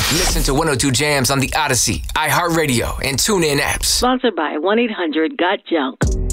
Listen to 102 Jams on the Odyssey, iHeartRadio, and TuneIn apps. Sponsored by 1-800-GOT-JUNK.